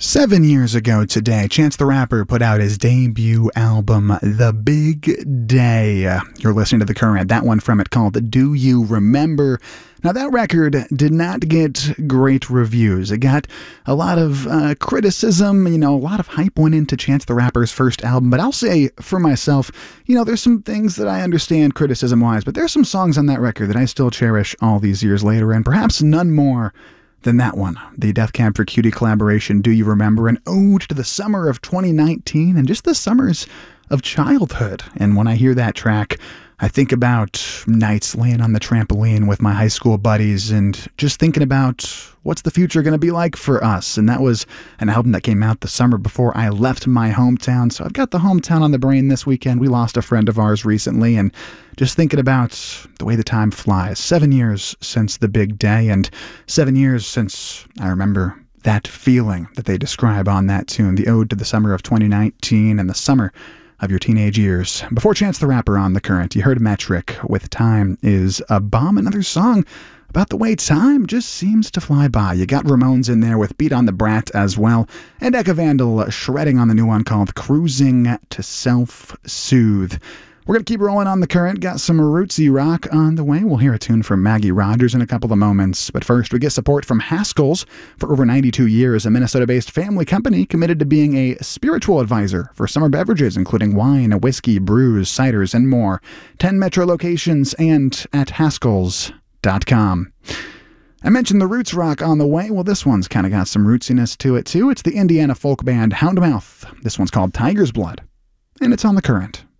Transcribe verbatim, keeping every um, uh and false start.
Seven years ago today, Chance the Rapper put out his debut album, The Big Day. You're listening to The Current, that one from it called Do You Remember? Now, that record did not get great reviews. It got a lot of uh, criticism, you know, a lot of hype went into Chance the Rapper's first album, but I'll say for myself, you know, there's some things that I understand criticism-wise, but there's some songs on that record that I still cherish all these years later, and perhaps none more than that one, the Death Cab for Cutie collaboration, Do You Remember? An ode to the summer of twenty nineteen and just the summers of childhood. And when I hear that track, I think about nights laying on the trampoline with my high school buddies and just thinking about what's the future going to be like for us. And that was an album that came out the summer before I left my hometown. So I've got the hometown on the brain this weekend. We lost a friend of ours recently, and just thinking about the way the time flies. Seven years since the big day, and seven years since I remember that feeling that they describe on that tune, the ode to the summer of twenty nineteen and the summer of your teenage years. Before Chance the Rapper on The Current, you heard Metric with Time Is a Bomb, another song about the way time just seems to fly by. You got Ramones in there with Beat on the Brat as well, and Eka Vandal shredding on the new one called Cruising to Self-Soothe. We're going to keep rolling on The Current. Got some rootsy rock on the way. We'll hear a tune from Maggie Rogers in a couple of moments. But first, we get support from Haskell's. For over ninety-two years, a Minnesota-based family company committed to being a spiritual advisor for summer beverages, including wine, whiskey, brews, ciders, and more. ten Metro locations and at Haskells dot com. I mentioned the roots rock on the way. Well, this one's kind of got some rootsiness to it, too. It's the Indiana folk band Houndmouth. This one's called Tiger's Blood, and it's on The Current.